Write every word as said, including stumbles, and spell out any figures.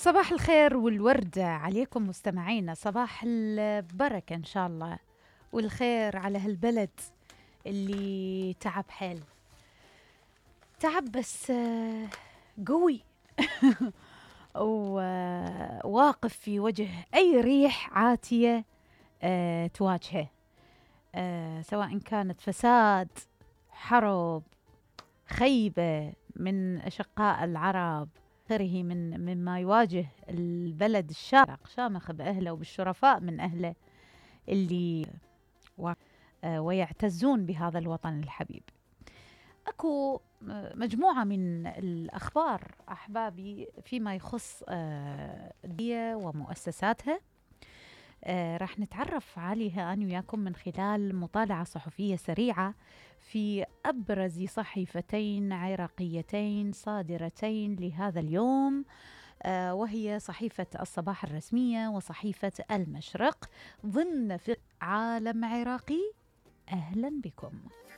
صباح الخير والورد عليكم مستمعينا، صباح البركة إن شاء الله والخير على هالبلد اللي تعب حيل، تعب بس آه، قوي وواقف في وجه أي ريح عاتية آه، تواجهه، آه، سواء كانت فساد، حرب، خيبة من أشقاء العرب، غيره من مما يواجه البلد الشارق شامخ بأهله وبالشرفاء من أهله اللي و- آه، ويعتزون بهذا الوطن الحبيب. أكو آه، مجموعة من الأخبار أحبابي فيما يخص آه، الدية ومؤسساتها، آه، راح نتعرف عليها أنا وياكم من خلال مطالعة صحفية سريعة في أبرز صحيفتين عراقيتين صادرتين لهذا اليوم، آه، وهي صحيفة الصباح الرسمية وصحيفة المشرق ضمن في عالم عراقي. أهلا بكم.